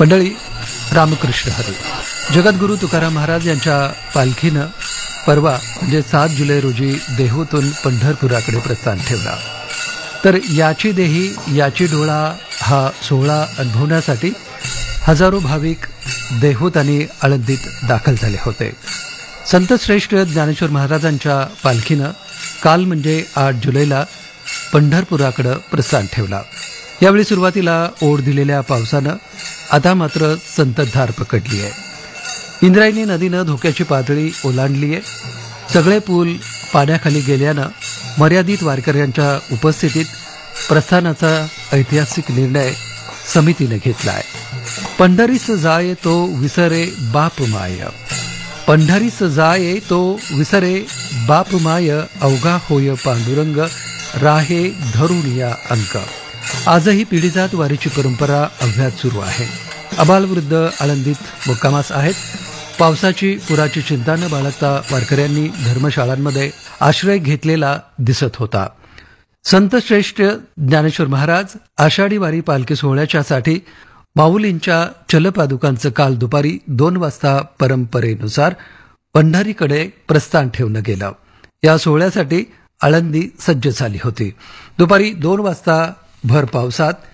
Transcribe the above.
मंडळी, रामकृष्ण हरी. जगद्गुरू तुकाराम महाराज यांच्या पालखीनं परवा म्हणजे 7 जुलै रोजी देहूतून पंढरपुराकडे प्रस्थान ठेवला. तर याची देही याची डोळा हा सोहळा अनुभवण्यासाठी हजारो भाविक देहूत आणि आळंदीत दाखल झाले होते. संतश्रेष्ठ ज्ञानेश्वर महाराजांच्या पालखीनं काल म्हणजे 8 जुलैला पंढरपुराकडे प्रस्थान ठेवला. यावेळी सुरुवातीला ओढ दिलेल्या पावसानं आता मात्र संततधार पकडली आहे. इंद्रायणी नदीनं धोक्याची पातळी ओलांडली आहे. सगळे पूल पाण्याखाली गेल्यानं मर्यादित वारकऱ्यांच्या उपस्थितीत प्रस्थानाचा ऐतिहासिक निर्णय समितीने घेतला आहे. पंढरीस जाय तो विसरे बाप माय, पंढरीस जाय तो विसरे बाप माय, अवघा होय पांडुरंग राहे धरून या अंक. आजही पिढीजात वारीची परंपरा अव्यात सुरू आहे. अबालवृद्ध आळंदीत मुक्कामास आहेत. पावसाची पुराची चिंता न बाळगता वारकऱ्यांनी धर्मशाळांमध्ये आश्रय घेतलेला दिसत होता. संतश्रेष्ठ ज्ञानेश्वर महाराज आषाढी वारी पालखी सोहळ्याच्यासाठी माऊलींच्या चलपादुकांचं काल दुपारी 2 वाजता परंपरेनुसार पंढरीकडे प्रस्थान ठेवलं गेलं. या सोहळ्यासाठी आळंदी सज्ज झाली होती. दुपारी 2 वाजता भर पावसात